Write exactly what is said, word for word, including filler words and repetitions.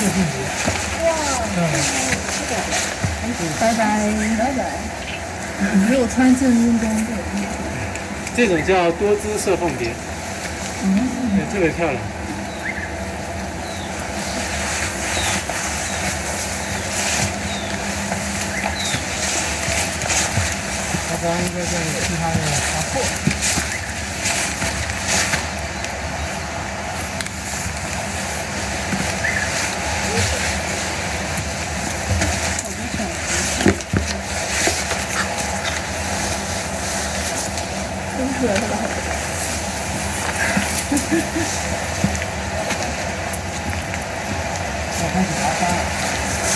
拜拜拜拜。你没有穿正运动裤。 这种叫多姿射凤蝶。嗯，对，特别漂亮。刚刚应该在其他的发货。 真出来了吧？ 要开始拿单。